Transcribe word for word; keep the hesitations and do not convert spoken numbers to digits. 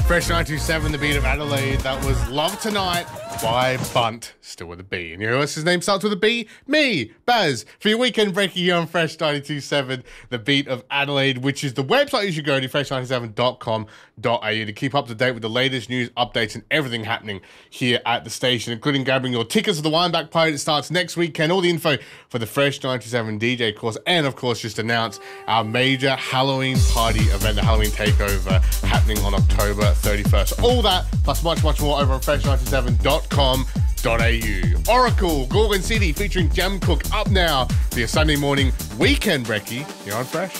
Fresh nine two seven, the beat of Adelaide. That was Love Tonight by Bunt, still with a B. And you know who else's name starts with a B? Me, Baz, for your weekend breaking here on Fresh nine two seven, the beat of Adelaide, which is the website you should go to, fresh ninety-seven dot com dot a u, to keep up to date with the latest news, updates, and everything happening here at the station, including grabbing your tickets to the Wineback Party that starts next weekend, all the info for the Fresh nine two seven D J course, and of course just announce our major Halloween party event, the Halloween Takeover, happening on October thirty-first. All that, plus much, much more over on fresh ninety-seven dot com dot a u. Oracle, Gorgon City featuring Jam Cook up now for your Sunday morning weekend brekkie here on Fresh.